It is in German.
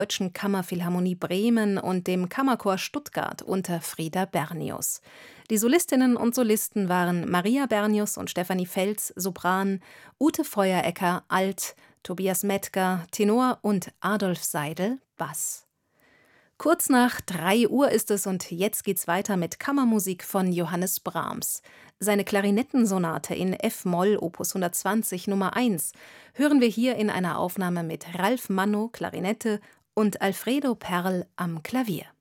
Deutschen Kammerphilharmonie Bremen und dem Kammerchor Stuttgart unter Frieder Bernius. Die Solistinnen und Solisten waren Maria Bernius und Stefanie Feltz, Sopran, Ute Feuerecker, Alt, Tobias Mettger, Tenor und Adolf Seidel, Bass. Kurz nach 3 Uhr ist es und jetzt geht's weiter mit Kammermusik von Johannes Brahms. Seine Klarinettensonate in F-Moll Opus 120 Nummer 1 hören wir hier in einer Aufnahme mit Ralf Manno, Klarinette und Alfredo Perl am Klavier.